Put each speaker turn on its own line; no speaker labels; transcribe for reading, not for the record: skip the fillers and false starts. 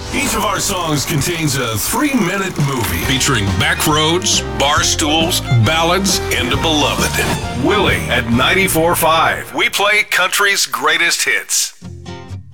Each of our songs contains a 3-minute movie
featuring backroads, bar stools, ballads, and a beloved.
Willie at 94.5. We play country's greatest hits.